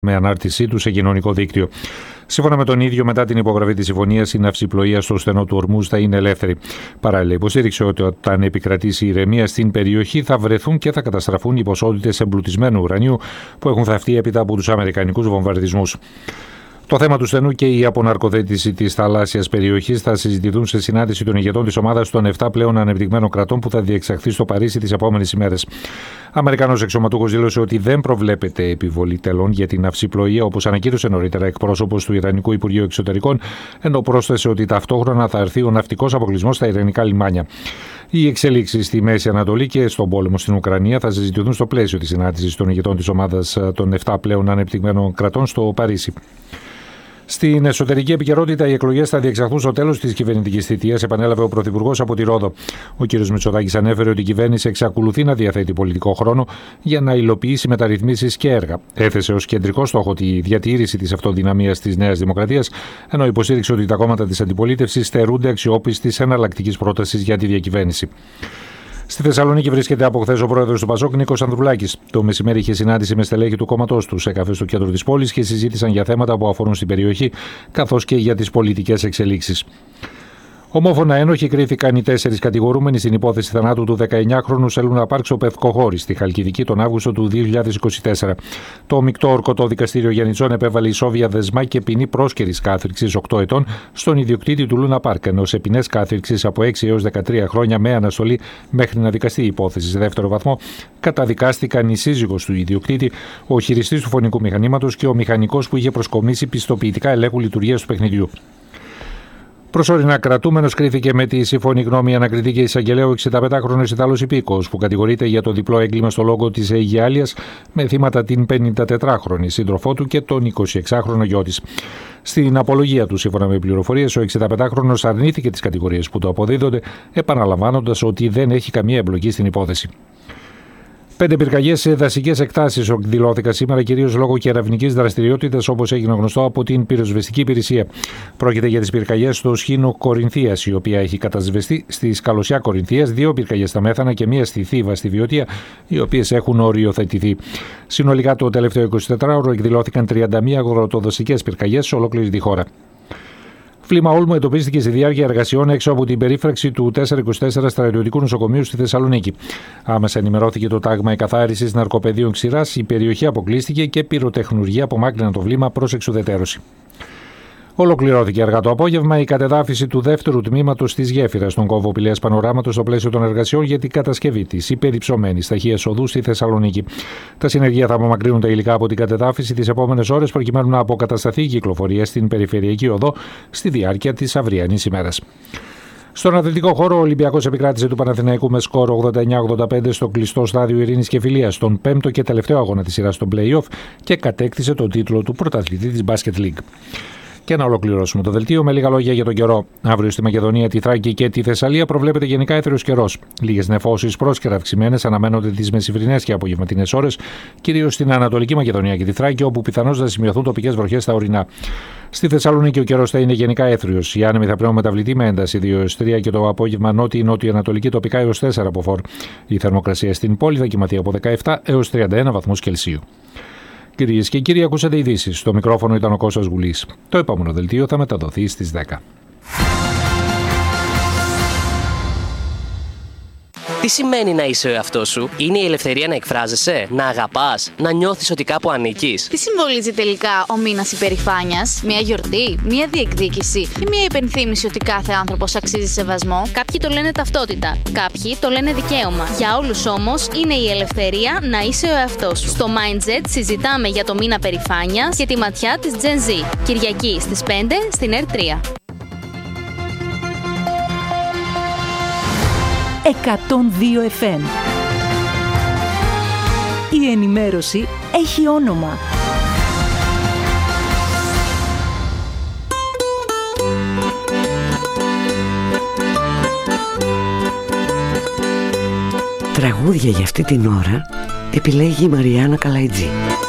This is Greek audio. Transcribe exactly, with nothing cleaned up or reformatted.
με ανάρτησή του σε κοινωνικό δίκτυο. Σύμφωνα με τον ίδιο, μετά την υπογραφή της συμφωνίας, η ναυσιπλοεία στο στενό του Ορμούζ θα είναι ελεύθερη. Παράλληλα, υποστήριξε ότι όταν επικρατήσει η ηρεμία στην περιοχή θα βρεθούν και θα καταστραφούν οι ποσότητες εμπλουτισμένου ουρανίου που έχουν θαυτεί έπειτα από τους αμερικανικούς βομβαρδισμούς. Το θέμα του στενού και η αποναρκοθέτηση της θαλάσσιας περιοχής θα συζητηθούν σε συνάντηση των ηγετών της ομάδας των επτά πλέον ανεπτυγμένων κρατών που θα διεξαχθεί στο Παρίσι τις επόμενες ημέρες. Αμερικανός εξωματούχος δήλωσε ότι δεν προβλέπεται επιβολή τελών για την ναυσιπλοεία, όπως ανακοίνωσε νωρίτερα εκπρόσωπος του Ιρανικού Υπουργείου Εξωτερικών, ενώ πρόσθεσε ότι ταυτόχρονα θα έρθει ο ναυτικός αποκλεισμός στα ιρανικά λιμάνια. Οι εξελίξεις στη Μέση Ανατολή και στον πόλεμο στην Ουκρανία θα συζητηθούν στο πλαίσιο της συνάντησης των ηγετών της ομάδας των επτά πλέον ανεπτυγμένων κρατών στο Παρίσι. Στην εσωτερική επικαιρότητα, οι εκλογές θα διεξαχθούν στο τέλος της κυβερνητικής θητείας, επανέλαβε ο Πρωθυπουργός από τη Ρόδο. Ο κ. Μητσοτάκης ανέφερε ότι η κυβέρνηση εξακολουθεί να διαθέτει πολιτικό χρόνο για να υλοποιήσει μεταρρυθμίσεις και έργα. Έθεσε ως κεντρικό στόχο τη διατήρηση της αυτοδυναμίας της Νέας Δημοκρατίας, ενώ υποστήριξε ότι τα κόμματα της αντιπολίτευσης στερούνται αξιόπιστης εναλλακτικής πρότασης για τη διακυβέρνηση. Στη Θεσσαλονίκη βρίσκεται από χθες ο πρόεδρος του Πασόκ, Νίκος Ανδρουλάκης. Το μεσημέρι είχε συνάντηση με στελέχη του κόμματός του σε καφέ στο κέντρο της πόλης και συζήτησαν για θέματα που αφορούν στην περιοχή, καθώς και για τις πολιτικές εξελίξεις. Ομόφωνα ένοχοι κρίθηκαν οι τέσσερις κατηγορούμενοι στην υπόθεση θανάτου του δεκαεννιάχρονου Σελούνα Πάρξο Πευκοχώρη στη Χαλκιδική τον Αύγουστο του δύο χιλιάδες είκοσι τέσσερα. Το μεικτό ορκωτό δικαστήριο Γιαννιτσών επέβαλε ισόβια δεσμά και ποινή πρόσκαιρης κάθριξης οκτώ ετών στον ιδιοκτήτη του Λούνα Πάρκ, ενώ σε ποινές κάθριξης από έξι έως δεκατρία χρόνια με αναστολή μέχρι να δικαστεί η υπόθεση σε δεύτερο βαθμό καταδικάστηκαν η σύζυγος του ιδιοκτήτη, ο χειριστής του φωνικού μηχανήματος και ο μηχανικός που είχε προσκομίσει πιστοποιητικά ελέγχου λειτουργίας του παιχνιδιού. Προσωρινά κρατούμενος κρίθηκε με τη σύμφωνη γνώμη ανακριτή και εισαγγελέου εξηνταπεντάχρονος Ιταλός υπήκοος που κατηγορείται για το διπλό έγκλημα στο λόγο της Αιγιάλιας με θύματα την πενηντατετράχρονη σύντροφό του και τον εικοσιεξάχρονο γιο της. Στην απολογία του, σύμφωνα με πληροφορίες, ο εξηνταπεντάχρονος αρνήθηκε τις κατηγορίες που του αποδίδονται, επαναλαμβάνοντας ότι δεν έχει καμία εμπλοκή στην υπόθεση. Πέντε πυρκαγιές σε δασικές εκτάσεις εκδηλώθηκαν σήμερα, κυρίως λόγω κεραυνικής δραστηριότητας, όπως έγινε γνωστό από την πυροσβεστική υπηρεσία. Πρόκειται για τις πυρκαγιές στο σχήνο Κορινθίας, η οποία έχει κατασβεστεί, στη Σκαλωσιά Κορινθίας, δύο πυρκαγιές στα Μέθανα και μία στη Θήβα στη Βιωτία, οι οποίες έχουν οριοθετηθεί. Συνολικά το τελευταίο εικοσιτετράωρο εκδηλώθηκαν τριάντα μία αγροτοδασικές πυρκαγιές σε ολόκληρη τη χώρα. Φλήμα όλμου εντοπίστηκε στη διάρκεια εργασιών έξω από την περίφραξη του τετρακόσια είκοσι τέσσερα στρατιωτικού νοσοκομείου στη Θεσσαλονίκη. Άμεσα ενημερώθηκε το τάγμα εκαθάρισης ναρκοπαιδείων Ξηράς, η περιοχή αποκλείστηκε και πυροτεχνουργοί απομάκρυναν το βλήμα προς εξουδετερώση. Ολοκληρώθηκε αργά το απόγευμα η κατεδάφιση του δεύτερου τμήματος της γέφυρας στον κόμβο Πηλαίας Πανοράματος στο πλαίσιο των εργασιών για την κατασκευή της υπερυψωμένης ταχείας οδού στη Θεσσαλονίκη. Τα συνεργεία θα απομακρύνουν τα υλικά από την κατεδάφιση τις επόμενες ώρες προκειμένου να αποκατασταθεί η κυκλοφορία στην περιφερειακή οδό στη διάρκεια της αυριανής ημέρας. Στον αθλητικό χώρο, ο Ολυμπιακός επικράτησε του Παναθηναϊκού με σκορ ογδόντα εννιά ογδόντα πέντε στο κλειστό στάδιο Ειρήνης και Φιλίας, στον πέμπτο και τελευταίο αγώνα της σειράς των play-off και κατέκτησε τον τίτλο του πρωταθλητή της Basket League. Και να ολοκληρώσουμε το δελτίο με λίγα λόγια για τον καιρό. Αύριο στη Μακεδονία, τη Θράκη και τη Θεσσαλία προβλέπεται γενικά έθριος καιρός. Λίγες νεφώσεις πρόσκαιρα αυξημένες αναμένονται τις μεσημβρινές και απογευματινές ώρες, κυρίως στην Ανατολική Μακεδονία και τη Θράκη, όπου πιθανώς θα σημειωθούν τοπικές βροχές στα ορεινά. Στη Θεσσαλονίκη ο καιρός θα είναι γενικά έθριος. Οι άνεμοι θα πλέον μεταβλητοί με ένταση δύο έως τρία και το απόγευμα νότιο-νότιο-ανατολική τοπικά έως τέσσερα από φορ. Η θερμοκρασία στην πόλη θα κοιμαθεί από δεκαεπτά έως τριάντα ένα βαθμούς Κελσίου. Κυρίες και κύριοι, ακούσατε ειδήσεις. Στο μικρόφωνο ήταν ο Κώστας Γουλής. Το επόμενο δελτίο θα μεταδοθεί στις δέκα. Τι σημαίνει να είσαι ο εαυτός σου? Είναι η ελευθερία να εκφράζεσαι, να αγαπάς, να νιώθεις ότι κάπου ανήκεις? Τι συμβολίζει τελικά ο μήνας υπερηφάνειας? Μια γιορτή, μια διεκδίκηση ή μια υπενθύμηση ότι κάθε άνθρωπος αξίζει σεβασμό? Κάποιοι το λένε ταυτότητα, κάποιοι το λένε δικαίωμα. Για όλους όμως είναι η ελευθερία να είσαι ο εαυτός σου. Στο MindZ συζητάμε για το μήνα περηφάνειας και τη ματιά της Gen Z. Κυριακή στις πέντε στην Ερ τρία. εκατόν δύο εφ εμ. Η ενημέρωση έχει όνομα. Τραγούδια για αυτή την ώρα επιλέγει η Μαριάννα Καλαϊτζή.